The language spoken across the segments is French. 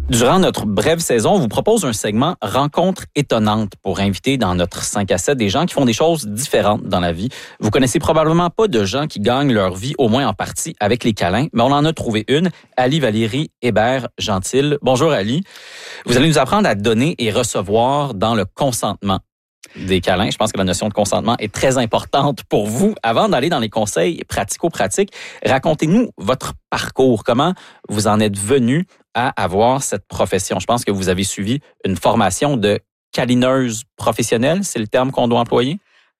Durant notre brève saison, on vous propose un segment Rencontres étonnantes pour inviter dans notre 5 à 7 des gens qui font des choses différentes dans la vie. Vous connaissez probablement pas de gens qui gagnent leur vie, au moins en partie, avec les câlins, mais on en a trouvé une, Ali Valérie Hébert-Gentil. Bonjour Ali. Vous allez nous apprendre à donner et recevoir dans le consentement des câlins. Je pense que la notion de consentement est très importante pour vous. Avant d'aller dans les conseils pratico-pratiques, racontez-nous votre parcours. Comment vous en êtes venu à avoir cette profession? Je pense que vous avez suivi une formation de câlineuse professionnelle, c'est le terme qu'on doit employer?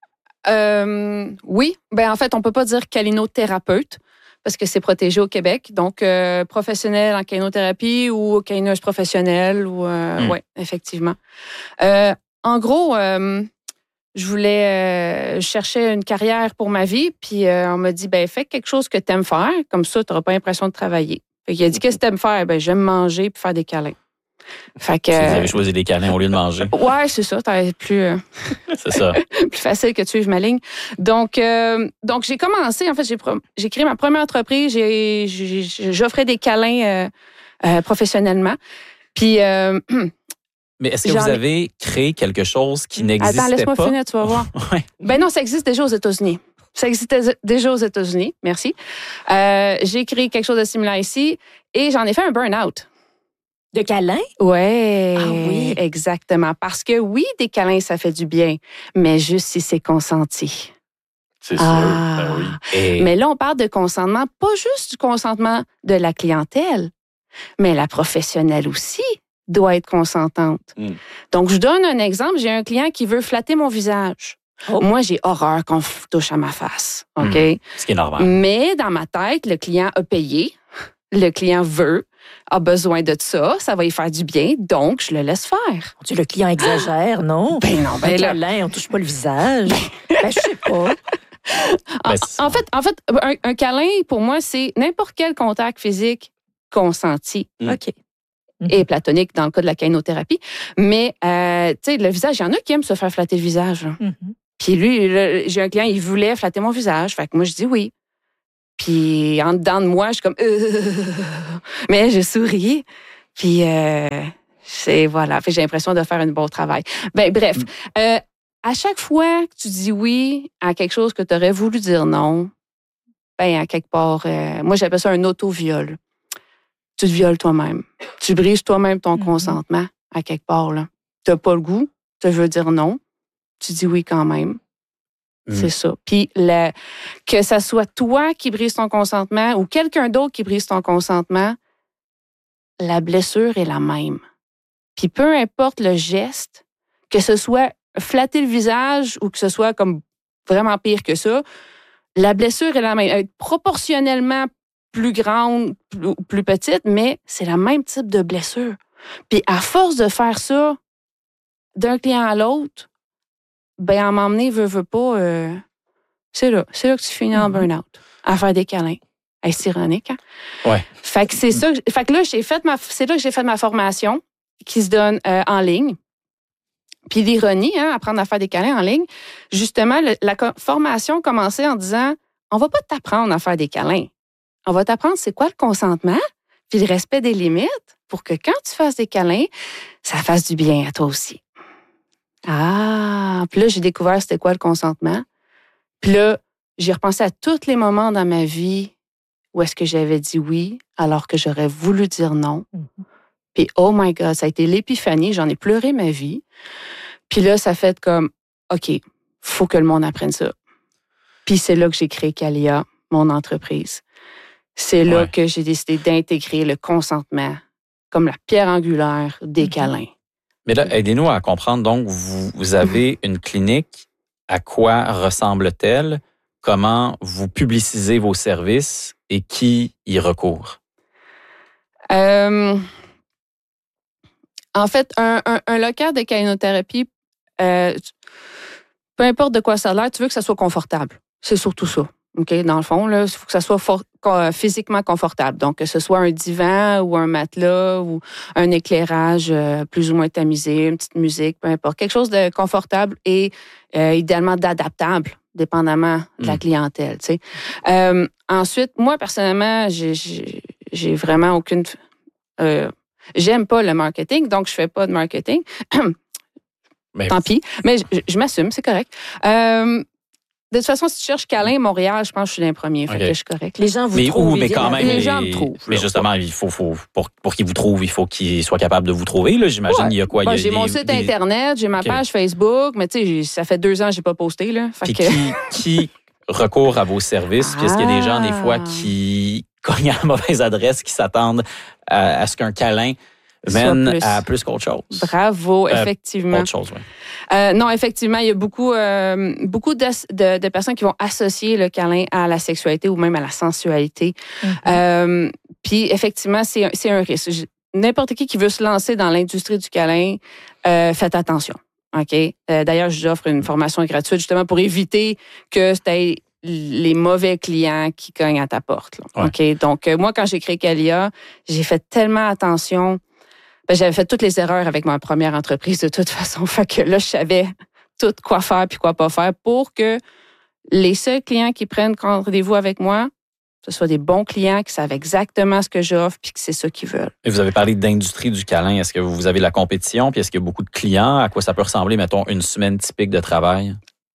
Oui. En fait, on peut pas dire câlinothérapeute parce que c'est protégé au Québec. Donc, professionnel en câlinothérapie ou câlineuse professionnelle. Oui, effectivement. En gros, je cherchais une carrière pour ma vie, puis on m'a dit, fais quelque chose que tu aimes faire, comme ça, tu n'auras pas l'impression de travailler. Fait qu'il a dit, qu'est-ce que tu aimes faire? J'aime manger puis faire des câlins. Fait que, vous avez choisi des câlins au lieu de manger. Ouais, c'est ça, t'as plus, c'est ça. plus facile que de suivre ma ligne. Donc j'ai commencé, en fait, j'ai créé ma première entreprise, j'offrais des câlins professionnellement. Puis... Mais est-ce que vous avez créé quelque chose qui n'existait pas? Attends, laisse-moi finir, tu vas voir. Ouais. Non, ça existe déjà aux États-Unis. Ça existait déjà aux États-Unis, merci. J'ai créé quelque chose de similaire ici et j'en ai fait un burn-out. De câlins? Ouais. Ah oui. Exactement. Parce que oui, des câlins, ça fait du bien, mais juste si c'est consenti. C'est sûr, oui. Et... Mais là, on parle de consentement, pas juste du consentement de la clientèle, mais la professionnelle aussi doit être consentante. Donc, je donne un exemple. J'ai un client qui veut flatter mon visage. Oh. Moi, j'ai horreur qu'on touche à ma face. OK? Ce qui est normal. Mais dans ma tête, le client a payé. Le client a besoin de ça. Ça va lui faire du bien. Donc, je le laisse faire. Le client exagère, non? Non. Un câlin, on touche pas le visage. Je sais pas. En fait, un câlin, pour moi, c'est n'importe quel contact physique consenti. OK. Et platonique dans le cas de la câlinothérapie. Mais, tu sais, le visage, il y en a qui aiment se faire flatter le visage. Puis lui, j'ai un client, il voulait flatter mon visage. Fait que moi, je dis oui. Puis en dedans de moi, je suis comme... Mais je souris. Puis voilà. Fait que j'ai l'impression de faire un bon travail. Bref. À chaque fois que tu dis oui à quelque chose que tu aurais voulu dire non, à quelque part, moi, j'appelle ça un auto-viol. Tu te violes toi-même. Tu brises toi-même ton consentement à quelque part. Tu n'as pas le goût, tu veux dire non, tu dis oui quand même. C'est ça. Puis que ça soit toi qui brises ton consentement ou quelqu'un d'autre qui brise ton consentement, la blessure est la même. Puis peu importe le geste, que ce soit flatter le visage ou que ce soit comme vraiment pire que ça, la blessure est la même. Elle est proportionnellement plus grande, plus petite, mais c'est le même type de blessure. Puis à force de faire ça d'un client à l'autre, à m'emmener, veux pas, c'est là que tu finis en burn-out, à faire des câlins. C'est ironique, hein? Ouais. Fait que c'est ça. Fait que là, c'est là que j'ai fait ma formation qui se donne en ligne. Puis l'ironie, apprendre à faire des câlins en ligne, justement, la formation commençait en disant, on va pas t'apprendre à faire des câlins. On va t'apprendre c'est quoi le consentement, puis le respect des limites, pour que quand tu fasses des câlins, ça fasse du bien à toi aussi. Puis là, j'ai découvert c'était quoi le consentement. Puis là, j'ai repensé à tous les moments dans ma vie où est-ce que j'avais dit oui, alors que j'aurais voulu dire non. Puis, oh my God, ça a été l'épiphanie. J'en ai pleuré ma vie. Puis là, ça fait comme, OK, faut que le monde apprenne ça. Puis c'est là que j'ai créé Calia, mon entreprise. C'est là que j'ai décidé d'intégrer le consentement comme la pierre angulaire des câlins. Mais là, aidez-nous à comprendre. Donc, vous avez une clinique. À quoi ressemble-t-elle? Comment vous publicisez vos services et qui y recourt? En fait, un local de câlinothérapie, peu importe de quoi ça a l'air, tu veux que ça soit confortable. C'est surtout ça. OK? Dans le fond, il faut que ça soit physiquement confortable. Donc, que ce soit un divan ou un matelas ou un éclairage plus ou moins tamisé, une petite musique, peu importe. Quelque chose de confortable et idéalement d'adaptable, dépendamment de la clientèle. Tu sais. Ensuite, moi, personnellement, j'ai vraiment aucune... J'aime pas le marketing, donc je fais pas de marketing. Tant pis, mais je m'assume, c'est correct. De toute façon, si tu cherches câlin Montréal, je pense que je suis l'un premier. Fait que je suis correct. Les gens vous trouvent. Mais quand même, les gens me trouvent. Mais justement, il faut pour qu'ils vous trouvent, il faut qu'ils soient capables de vous trouver. Là, j'imagine, il y a quoi? Bon, j'ai mon site Internet, j'ai ma page Facebook, mais tu sais, ça fait 2 ans que j'ai pas posté. Là. Fait que... qui recourt à vos services? Puis est-ce qu'il y a des gens, des fois, qui cognent à la mauvaise adresse, qui s'attendent à ce qu'un câlin mène à plus qu'autre chose? Bravo, effectivement. Autre chose, oui. Non, effectivement, il y a beaucoup de personnes qui vont associer le câlin à la sexualité ou même à la sensualité. Mm-hmm. Puis, effectivement, c'est un risque. N'importe qui veut se lancer dans l'industrie du câlin, faites attention. OK? D'ailleurs, j'offre une formation gratuite justement pour éviter que tu les mauvais clients qui cognent à ta porte. Là. Ouais. OK? Donc, moi, quand j'ai créé Calia, j'ai fait tellement attention. J'avais fait toutes les erreurs avec ma première entreprise de toute façon. Fait que là, je savais tout quoi faire puis quoi pas faire pour que les seuls clients qui prennent rendez-vous avec moi, ce soit des bons clients qui savent exactement ce que j'offre puis que c'est ça qu'ils veulent. Et vous avez parlé d'industrie du câlin. Est-ce que vous avez de la compétition? Puis est-ce qu'il y a beaucoup de clients? À quoi ça peut ressembler, mettons, une semaine typique de travail?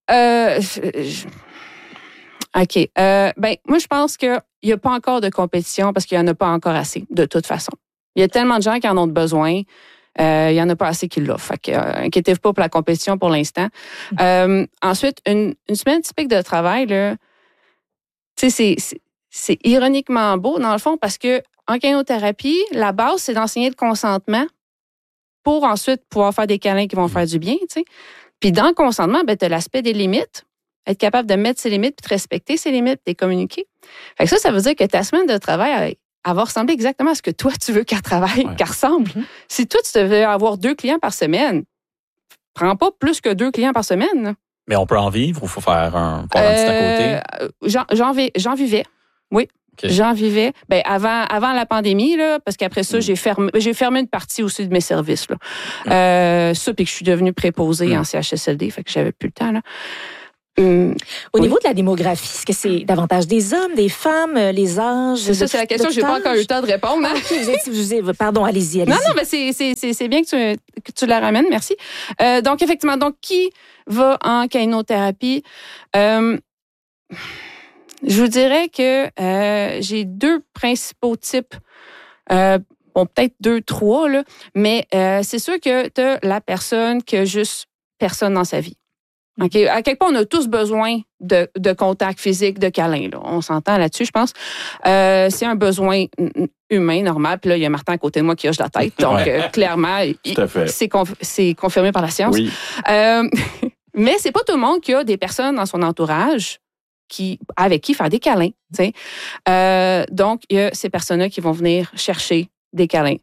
OK. Moi, je pense qu'il n'y a pas encore de compétition parce qu'il n'y en a pas encore assez, de toute façon. Il y a tellement de gens qui en ont besoin. Il n'y en a pas assez qui l'offrent. Fait que, inquiétez-vous pas pour la compétition pour l'instant. Ensuite, une semaine typique de travail, là, tu sais, c'est ironiquement beau, dans le fond, parce que en câlinothérapie, la base, c'est d'enseigner le consentement pour ensuite pouvoir faire des câlins qui vont faire du bien, tu sais. Puis dans le consentement, tu as l'aspect des limites, être capable de mettre ses limites, puis de respecter ses limites, puis de les communiquer. Fait que ça veut dire que ta semaine de travail, elle va ressembler exactement à ce que toi, tu veux qu'elle travaille, qu'elle ressemble. Mm-hmm. Si toi, tu devais avoir 2 clients par semaine, prends pas plus que 2 clients par semaine. Là. Mais on peut en vivre ou il faut faire un petit à côté? J'en vivais, oui. Okay. J'en vivais. Ben, avant la pandémie, là, parce qu'après ça, j'ai fermé une partie aussi de mes services. Là. Ça, puis que je suis devenue préposée en CHSLD, fait que j'avais plus le temps. Là. Au niveau de la démographie, est-ce que c'est davantage des hommes, des femmes, les âges? C'est ça, c'est la question que j'ai pas encore eu le temps de répondre. Hein? Pardon, allez-y. Non, mais c'est bien que tu la ramènes, merci. Donc, effectivement, qui va en câlinothérapie? Je vous dirais que j'ai 2 principaux types. Peut-être 2, 3, là, mais c'est sûr que tu as la personne qui a juste personne dans sa vie. Okay. À quelque part, on a tous besoin de contact physique, de câlin. Là. On s'entend là-dessus, je pense. C'est un besoin humain, normal. Puis là, il y a Martin à côté de moi qui hoche la tête. Donc, clairement, c'est confirmé par la science. Oui. Mais c'est pas tout le monde qui a des personnes dans son entourage avec qui faire des câlins. Donc, il y a ces personnes-là qui vont venir chercher des câlins.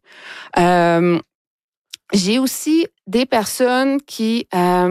J'ai aussi des personnes qui...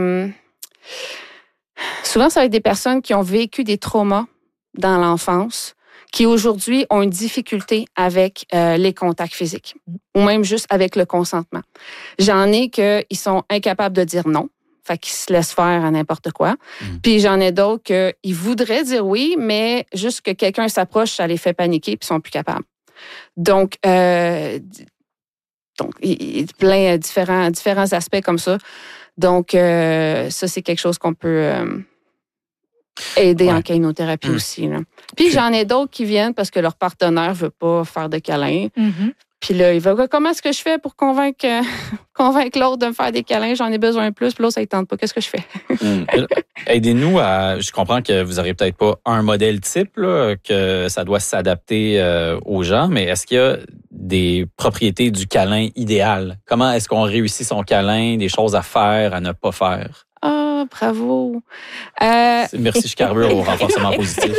souvent, ça va être des personnes qui ont vécu des traumas dans l'enfance, qui aujourd'hui ont une difficulté avec les contacts physiques ou même juste avec le consentement. J'en ai qu'ils sont incapables de dire non, fait qu'ils se laissent faire à n'importe quoi. Puis j'en ai d'autres qu'ils voudraient dire oui, mais juste que quelqu'un s'approche, ça les fait paniquer puis ils sont plus capables. Donc, il y a plein de différents aspects comme ça. Donc, ça, c'est quelque chose qu'on peut aider en câlinothérapie aussi. Là. Puis, j'en ai d'autres qui viennent parce que leur partenaire ne veut pas faire de câlins. Mm-hmm. Puis là, il va, comment est-ce que je fais pour convaincre l'autre de me faire des câlins? J'en ai besoin de plus. Puis l'autre, ça ne tente pas. Qu'est-ce que je fais? Aidez-nous à... Je comprends que vous n'aurez peut-être pas un modèle type, là, que ça doit s'adapter aux gens, mais est-ce qu'il y a des propriétés du câlin idéal? Comment est-ce qu'on réussit son câlin, des choses à faire, à ne pas faire? Ah, bravo! Merci, je carbure au renforcement positif.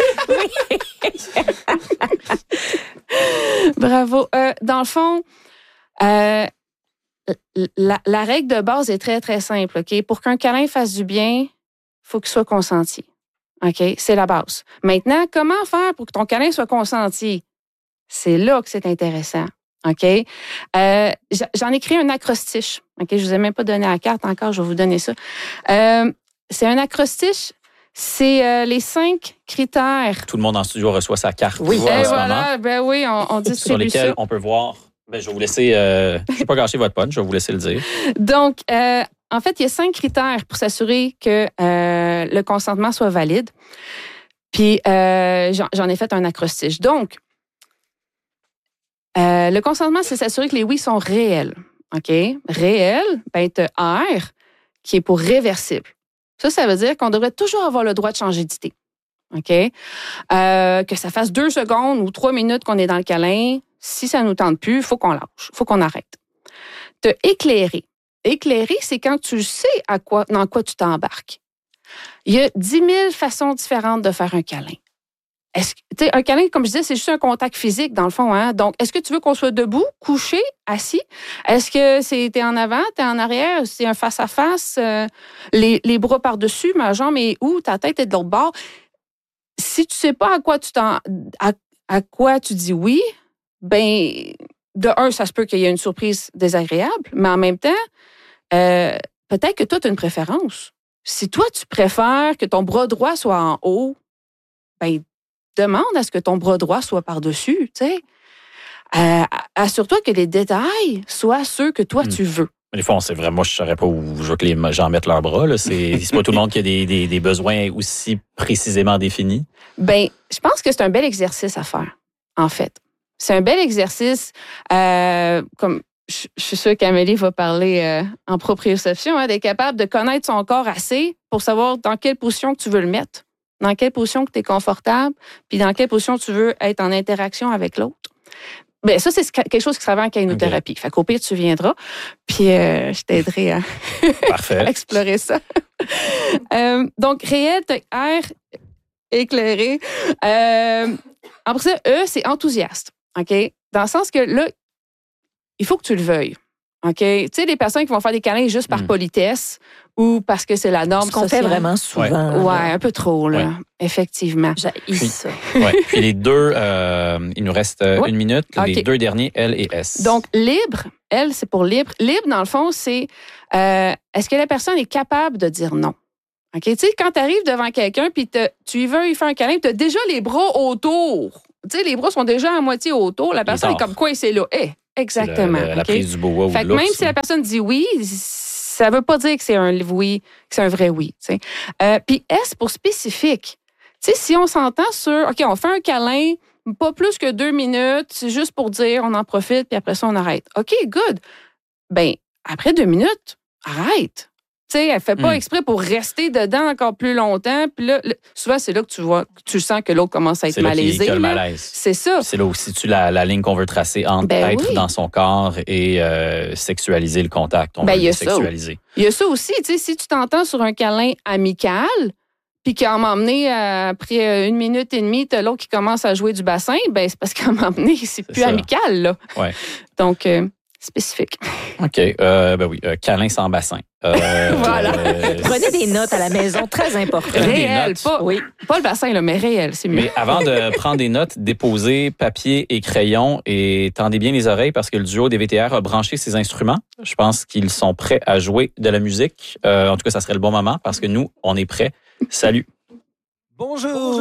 Bravo. Dans le fond, la règle de base est très, très simple. Okay? Pour qu'un câlin fasse du bien, il faut qu'il soit consenti. Okay? C'est la base. Maintenant, comment faire pour que ton câlin soit consenti? C'est là que c'est intéressant. OK? J'en ai créé un acrostiche. OK? Je ne vous ai même pas donné la carte encore, je vais vous donner ça. C'est un acrostiche. C'est les 5 critères. Tout le monde en studio reçoit sa carte. Oui, voilà. Ben oui, on distribue sur lesquels ça. on peut voir Ben, je vais vous laisser... je ne vais pas gâcher votre punch, je vais vous laisser le dire. Donc, en fait, il y a 5 critères pour s'assurer que le consentement soit valide. Puis, j'en ai fait un acrostiche. Donc, le consentement, c'est s'assurer que les oui sont réels. OK? Réel, ben, tu as R, qui est pour réversible. Ça veut dire qu'on devrait toujours avoir le droit de changer d'idée. OK? Que ça fasse 2 secondes ou 3 minutes qu'on est dans le câlin, si ça ne nous tente plus, il faut qu'on lâche, il faut qu'on arrête. Te éclairer. Éclairer, c'est quand tu sais dans quoi tu t'embarques. Il y a 10 000 façons différentes de faire un câlin. Un câlin, comme je disais, c'est juste un contact physique, dans le fond. Hein? Donc, est-ce que tu veux qu'on soit debout, couché, assis? Est-ce que t'es en avant, t'es en arrière? C'est un face-à-face? Les bras par-dessus, ma jambe est où? Ta tête est de l'autre bord. Si tu sais pas à quoi tu dis oui, ben, de un, ça se peut qu'il y ait une surprise désagréable, mais en même temps, peut-être que toi, tu as une préférence. Si toi, tu préfères que ton bras droit soit en haut, ben, demande à ce que ton bras droit soit par-dessus, tu sais. Assure-toi que les détails soient ceux que toi, tu veux. Des fois, c'est vrai, moi, je ne saurais pas où je veux que les gens mettent leurs bras. Là. C'est pas tout le monde qui a des besoins aussi précisément définis. Ben, je pense que c'est un bel exercice à faire, en fait. C'est un bel exercice, comme je suis sûre qu'Amélie va parler en proprioception, hein, d'être capable de connaître son corps assez pour savoir dans quelle position que tu veux le mettre, dans quelle position que tu es confortable, puis dans quelle position tu veux être en interaction avec l'autre. Bien, ça, c'est quelque chose qui se travaille en kainothérapie. Fait qu'au pire, tu viendras, puis je t'aiderai à explorer ça. Donc, réel, R, éclairé. Après ça, E, c'est enthousiaste. OK? Dans le sens que là, il faut que tu le veuilles. OK? Tu sais, les personnes qui vont faire des câlins juste par politesse ou parce que c'est la norme sociale. Ce qu'on fait vraiment souvent. Ouais, un peu trop, là. Ouais. Effectivement. J'haïs ça. Ouais. Puis les deux, il nous reste 1 minute. Okay. Les 2 derniers, L et S. Donc, libre, L, c'est pour libre. Libre, dans le fond, c'est est-ce que la personne est capable de dire non? OK? Tu sais, quand tu arrives devant quelqu'un puis tu y veux lui faire un câlin, tu as déjà les bras autour. Tu sais, les bras sont déjà à moitié autour. La personne est comme coincée là. Exactement. La prise du boa ou de l'ours. Même si la personne dit oui, ça ne veut pas dire que c'est un oui, que c'est un vrai oui. Puis S pour spécifique. Tu sais, si on s'entend sur, OK, on fait un câlin, pas plus que 2 minutes, c'est juste pour dire, on en profite, puis après ça, on arrête. OK, good. Ben, après 2 minutes, arrête. Tu sais, elle ne fait pas exprès pour rester dedans encore plus longtemps. Puis là, souvent, c'est là que tu sens que l'autre commence à être malaisé. C'est là qu'il y a le malaise. C'est ça. C'est là où se situe la ligne qu'on veut tracer entre être dans son corps et sexualiser le contact. On veut le sexualiser. Il y a ça aussi. Tu sais, si tu t'entends sur un câlin amical, puis qu'à un moment donné, après 1 minute et demie, t'as l'autre qui commence à jouer du bassin, ben c'est parce qu'à un moment donné, c'est plus amical, là. Ouais. Donc, spécifique. OK. Ben oui, câlin sans bassin. Voilà. Prenez des notes à la maison, très important. Réel, pas le bassin, là, mais réel, c'est mieux. Mais avant de prendre des notes, déposez papier et crayon et tendez bien les oreilles parce que le duo des VTR a branché ses instruments. Je pense qu'ils sont prêts à jouer de la musique. En tout cas, ça serait le bon moment parce que nous, on est prêts. Salut. Bonjour.